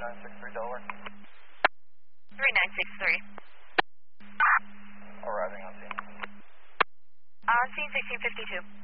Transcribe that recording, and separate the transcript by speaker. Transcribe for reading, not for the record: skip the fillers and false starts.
Speaker 1: 3963 Delaware.
Speaker 2: 3963.
Speaker 1: Arriving on scene.
Speaker 2: On scene 1652.